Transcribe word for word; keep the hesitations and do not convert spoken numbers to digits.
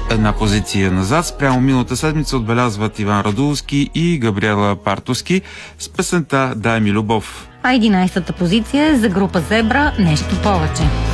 Една позиция назад спрямо миналата седмица отбелязват Иван Радулски и Габриела Партовски с песента "Дай ми любов". А единайсетата позиция е за група Зебра "Нещо повече".